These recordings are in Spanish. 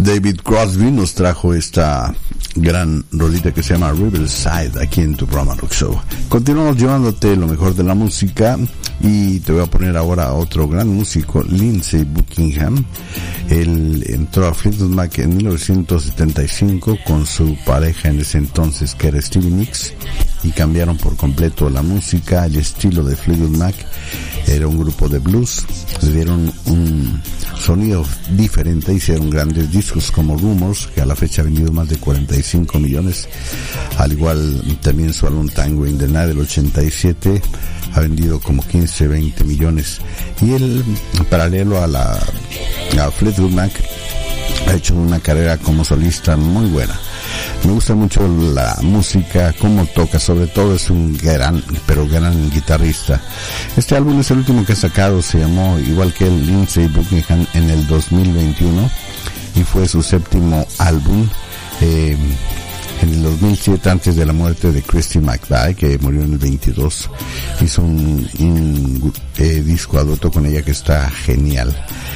David Crosby nos trajo esta gran rolita que se llama Riverside aquí en tu programa Rock Show. Continuamos llevándote lo mejor de la música y te voy a poner ahora a otro gran músico, Lindsey Buckingham. Él entró a Fleetwood Mac en 1975 con su pareja en ese entonces, que era Stevie Nicks, y cambiaron por completo la música, el estilo de Fleetwood Mac. Era un grupo de blues, le dieron un sonido diferente, hicieron grandes discos como Rumors, que a la fecha ha vendido más de 45 millones, al igual también su álbum Tango in the Night del 87 ha vendido como 15-20 millones, y él, paralelo a Fleetwood Mac, ha hecho una carrera como solista muy buena. Me gusta mucho la música, cómo toca, sobre todo es un gran guitarrista. Este álbum es el último que ha sacado, se llamó igual que el Lindsey Buckingham en el 2021 y fue su séptimo álbum. En el 2007, antes de la muerte de Christy McVie, que murió en el 22, hizo un disco a dueto con ella que está genial.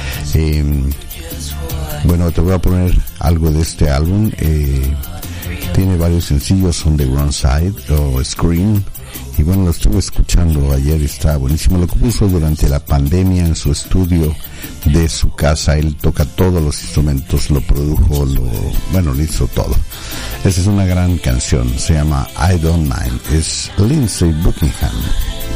Bueno, te voy a poner algo de este álbum. Tiene varios sencillos, On the Ground Side o Scream, y bueno, lo estuve escuchando ayer, está buenísimo. Lo compuso durante la pandemia en su estudio de su casa. Él toca todos los instrumentos, lo produjo, lo hizo todo. Esa es una gran canción, se llama I Don't Mind, es Lindsey Buckingham.